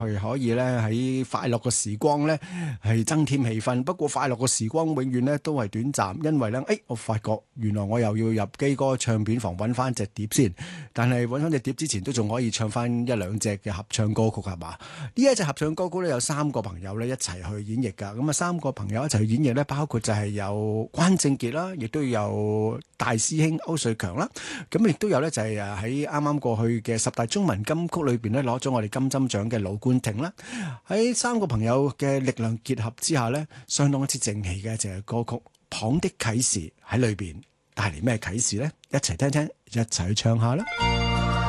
係可以咧喺快樂嘅時光咧係增添氣氛。不過快樂嘅時光永遠咧都係短暫，因為咧我發覺原來我又要入機嗰個唱片房揾翻隻碟先。但係揾翻隻碟之前都仲可以唱翻一兩隻嘅合唱歌曲係嘛？呢一隻合唱歌曲咧有三個朋友咧一齊去演繹㗎。咁啊三個朋友一齊去演繹咧，包括就係有關正傑啦，亦都有大師兄歐瑞強啦。咁亦都有咧就係喺啱啱過去嘅十大中文金曲裏邊咧攞咗我哋金針獎嘅盧冠廷啦。喺三個朋友嘅力量結合之下呢，相當之正氣嘅一隻歌曲《旁的啟示》喺裏邊帶嚟咩啟示呢？一齊聽聽，一齊去唱下啦！